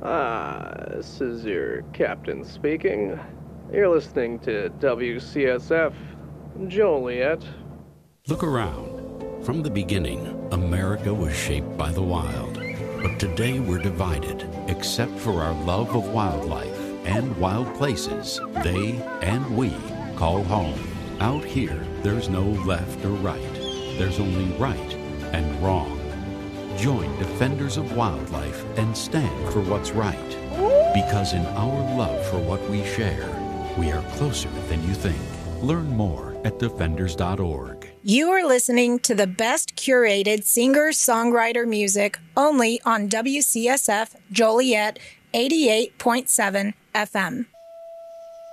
This is your captain speaking. You're listening to WCSF Joliet. Look around. From the beginning, America was shaped by the wild. But today we're divided, except for our love of wildlife and wild places they and we call home. Out here, there's no left or right. There's only right and wrong. Join Defenders of Wildlife and stand for what's right. Because in our love for what we share, we are closer than you think. Learn more at defenders.org. You are listening to the best curated singer-songwriter music only on WCSF Joliet 88.7 FM.